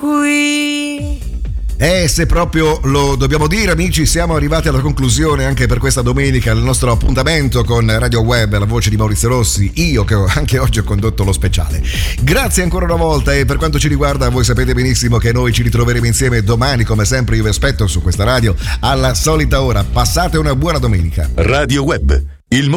qui. E se proprio lo dobbiamo dire, amici, siamo arrivati alla conclusione anche per questa domenica del nostro appuntamento con Radio Web, la voce di Maurizio Rossi, io che anche oggi ho condotto lo speciale. Grazie ancora una volta, e per quanto ci riguarda voi sapete benissimo che noi ci ritroveremo insieme domani, come sempre io vi aspetto su questa radio alla solita ora. Passate una buona domenica. Radio Web,